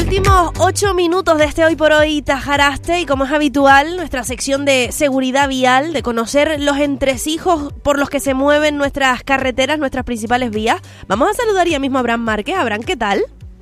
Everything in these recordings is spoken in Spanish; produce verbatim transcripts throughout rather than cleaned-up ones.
Últimos ocho minutos de este Hoy por Hoy Tajaraste, y como es habitual, nuestra sección de seguridad vial, de conocer los entresijos por los que se mueven nuestras carreteras, nuestras principales vías. Vamos a saludar ya mismo a Abraham Márquez. Abraham, ¿qué tal?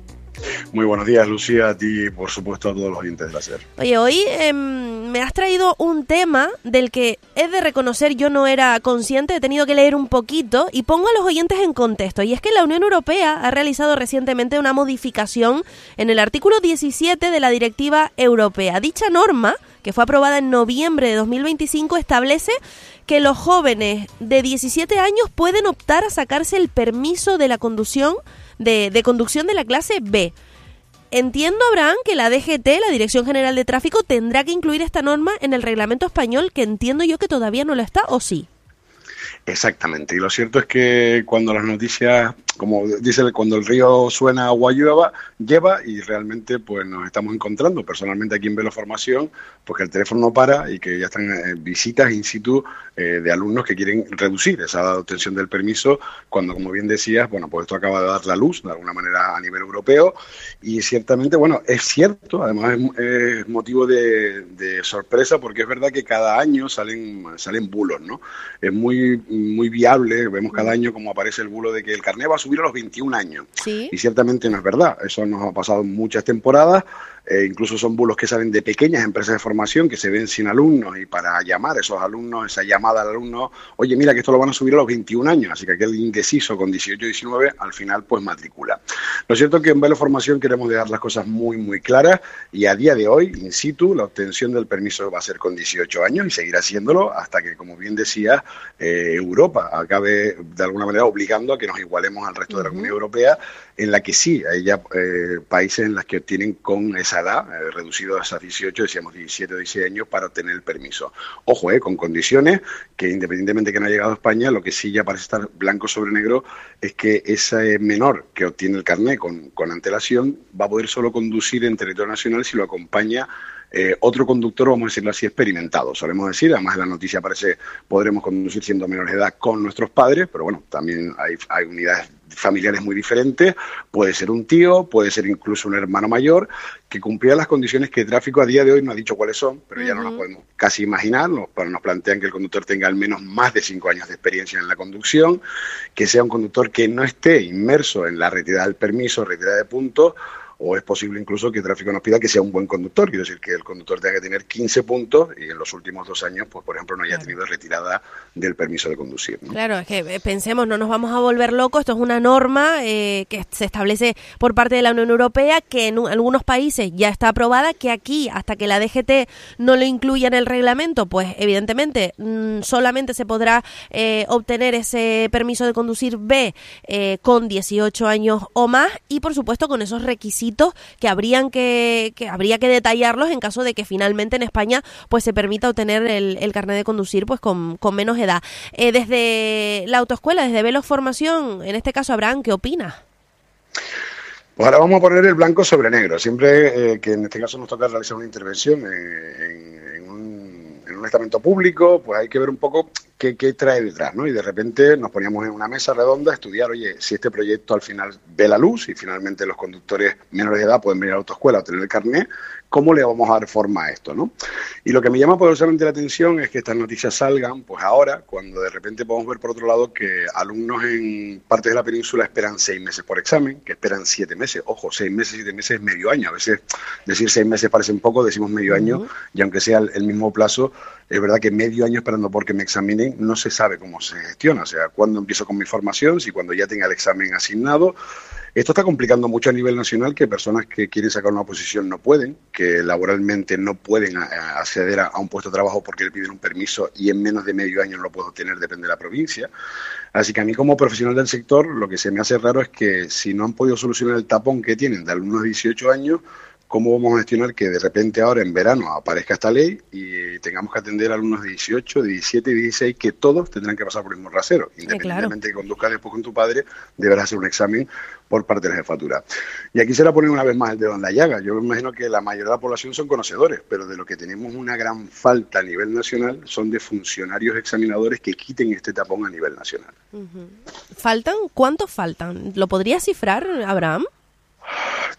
Muy buenos días, Lucía, a ti y por supuesto a todos los oyentes de la SER. Oye, hoy eh, me has traído un tema del que he de reconocer yo no era consciente, he tenido que leer un poquito y pongo a los oyentes en contexto. Y es que la Unión Europea ha realizado recientemente una modificación en el artículo diecisiete de la Directiva Europea. Dicha norma, que fue aprobada en noviembre de dos mil veinticinco, establece que los jóvenes de diecisiete años pueden optar a sacarse el permiso de la conducción de, de conducción de la clase B. Entiendo, Abraham, que la D G T, la Dirección General de Tráfico, tendrá que incluir esta norma en el reglamento español, que entiendo yo que todavía no lo está, ¿o sí? Exactamente, y lo cierto es que cuando las noticias, como dice, cuando el río suena, agua lleva, lleva y realmente pues nos estamos encontrando personalmente aquí en Veloformación, pues que el teléfono no para y que ya están eh, visitas in situ eh, de alumnos que quieren reducir esa obtención del permiso, cuando, como bien decías, bueno, pues esto acaba de dar la luz de alguna manera a nivel europeo y ciertamente, bueno, es cierto, además es, es motivo de, de sorpresa porque es verdad que cada año salen, salen bulos, ¿no? Es muy muy viable, vemos cada año como aparece el bulo de que el carnet va a subir a los veintiún años. ¿Sí? Y ciertamente no es verdad, eso nos ha pasado en muchas temporadas, eh, incluso son bulos que salen de pequeñas empresas de formación que se ven sin alumnos y para llamar a esos alumnos, esa llamada al alumno, oye, mira que esto lo van a subir a los veintiún años, así que aquel indeciso con dieciocho, diecinueve al final pues matricula. Lo cierto es que en Veloformación queremos dejar las cosas muy muy claras y a día de hoy, in situ, la obtención del permiso va a ser con dieciocho años y seguirá haciéndolo hasta que, como bien decía, eh, Europa acabe de alguna manera obligando a que nos igualemos al resto de la Comunidad Europea, en la que sí, hay ya eh, países en los que obtienen con esa edad, eh, reducido a esas dieciocho, decíamos diecisiete o dieciséis años, para obtener el permiso. Ojo, eh, con condiciones que independientemente de que no ha llegado a España, lo que sí ya parece estar blanco sobre negro es que ese menor que obtiene el carnet con, con antelación va a poder solo conducir en territorio nacional si lo acompaña Eh, otro conductor, vamos a decirlo así, experimentado, solemos decir. Además en la noticia aparece podremos conducir siendo menores de edad con nuestros padres, pero bueno, también hay, hay unidades familiares muy diferentes, puede ser un tío, puede ser incluso un hermano mayor, que cumplía las condiciones que tráfico a día de hoy no ha dicho cuáles son, pero ya uh-huh. no las podemos casi imaginar, nos, nos plantean que el conductor tenga al menos más de cinco años de experiencia en la conducción, que sea un conductor que no esté inmerso en la retirada del permiso, retirada de puntos, o es posible incluso que Tráfico nos pida que sea un buen conductor, quiero decir que el conductor tenga que tener quince puntos y en los últimos dos años, pues por ejemplo, no haya claro. tenido retirada del permiso de conducir, ¿no? Claro, es que eh, pensemos, no nos vamos a volver locos, esto es una norma eh, que se establece por parte de la Unión Europea, que en un, algunos países ya está aprobada, que aquí, hasta que la D G T no lo incluya en el reglamento, pues evidentemente mmm, solamente se podrá eh, obtener ese permiso de conducir B eh, con dieciocho años o más y por supuesto con esos requisitos que habrían que, que habría que detallarlos en caso de que finalmente en España pues se permita obtener el, el carnet de conducir pues con, con menos edad. Eh, desde la autoescuela, desde Veloformación, en este caso, Abraham, ¿qué opinas? Pues ahora vamos a poner el blanco sobre negro. Siempre eh, que en este caso nos toca realizar una intervención eh, en, en, un, en un estamento público, pues hay que ver un poco qué, qué trae detrás, ¿no? Y de repente nos poníamos en una mesa redonda a estudiar, oye, si este proyecto al final ve la luz y finalmente los conductores menores de edad pueden venir a la autoescuela a obtener el carnet, ¿cómo le vamos a dar forma a esto, no? Y lo que me llama poderosamente la atención es que estas noticias salgan, pues ahora, cuando de repente podemos ver por otro lado que alumnos en partes de la península esperan seis meses por examen, que esperan siete meses. Ojo, seis meses, siete meses es medio año. A veces decir seis meses parece un poco, decimos medio año, uh-huh. y aunque sea el, el mismo plazo, es verdad que medio año esperando porque me examinen no se sabe cómo se gestiona. O sea, cuándo empiezo con mi formación, si cuando ya tenga el examen asignado. Esto está complicando mucho a nivel nacional, que personas que quieren sacar una oposición no pueden, que laboralmente no pueden acceder a un puesto de trabajo porque le piden un permiso y en menos de medio año no lo puedo obtener, depende de la provincia. Así que a mí como profesional del sector lo que se me hace raro es que si no han podido solucionar el tapón que tienen de alumnos de dieciocho años, ¿cómo vamos a gestionar que de repente ahora en verano aparezca esta ley y tengamos que atender a alumnos de dieciocho, de diecisiete y dieciséis que todos tendrán que pasar por el mismo rasero? Independientemente de que conduzcas después con tu padre, deberás hacer un examen por parte de la jefatura. Y aquí será poner una vez más el dedo en la llaga. Yo me imagino que la mayoría de la población son conocedores, pero de lo que tenemos una gran falta a nivel nacional son de funcionarios examinadores que quiten este tapón a nivel nacional. Uh-huh. ¿Faltan? ¿Cuántos faltan? ¿Lo podrías cifrar, Abraham?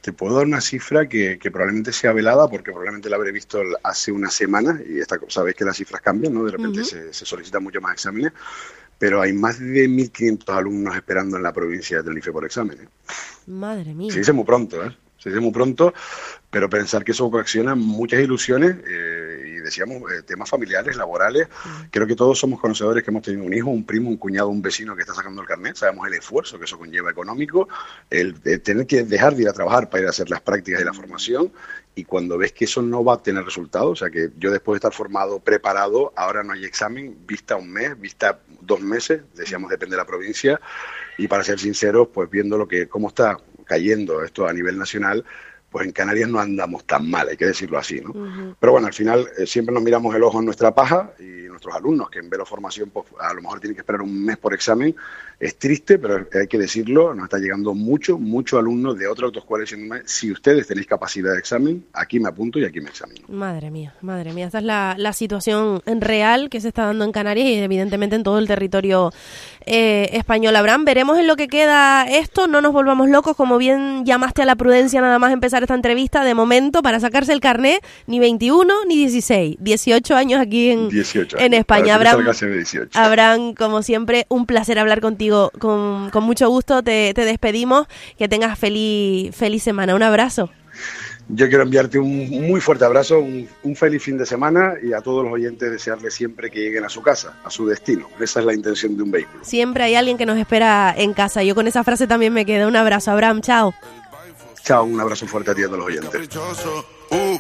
te puedo dar una cifra que, que probablemente sea velada, porque probablemente la habré visto hace una semana, y esta, sabéis que las cifras cambian, ¿no? De repente uh-huh. se, se solicitan mucho más exámenes, pero hay más de mil quinientos alumnos esperando en la provincia de Tenerife por exámenes. Madre mía. Se dice muy pronto, ¿eh? Se dice muy pronto, pero pensar que eso ocasiona muchas ilusiones, eh, y decíamos, eh, temas familiares, laborales. Uh-huh. Creo que todos somos conocedores que hemos tenido un hijo, un primo, un cuñado, un vecino que está sacando el carnet. Sabemos el esfuerzo que eso conlleva económico, el, el tener que dejar de ir a trabajar para ir a hacer las prácticas y la formación, y cuando ves que eso no va a tener resultados, o sea que yo después de estar formado, preparado, ahora no hay examen, vista un mes, vista dos meses, decíamos, depende de la provincia, y para ser sinceros, pues viendo lo que cómo está cayendo esto a nivel nacional, pues en Canarias no andamos tan mal, hay que decirlo así, ¿no? Uh-huh. Pero bueno, al final eh, siempre nos miramos el ojo en nuestra paja, y nuestros alumnos que en Velo Formación pues, a lo mejor tienen que esperar un mes por examen. Es triste, pero hay que decirlo, nos está llegando mucho, mucho alumnos de otra autoescuela diciéndome, si ustedes tenéis capacidad de examen, aquí me apunto y aquí me examino. Madre mía, madre mía, esta es la, la situación real que se está dando en Canarias y evidentemente en todo el territorio eh, español. Abraham, veremos en lo que queda esto, no nos volvamos locos, como bien llamaste a la prudencia nada más empezar esta entrevista, de momento para sacarse el carnet, ni veintiuno ni dieciséis, dieciocho años aquí en, dieciocho en España. Abraham, dieciocho. Abraham, como siempre, un placer hablar contigo. Con, con mucho gusto te, te despedimos, que tengas feliz, feliz semana, un abrazo. Yo quiero enviarte un muy fuerte abrazo, un, un feliz fin de semana, y a todos los oyentes desearles siempre que lleguen a su casa, a su destino. Esa es la intención de un vehículo. Siempre hay alguien que nos espera en casa. Yo con esa frase también me quedo. Un abrazo, Abraham, chao. Chao, un abrazo fuerte a ti y a todos los oyentes.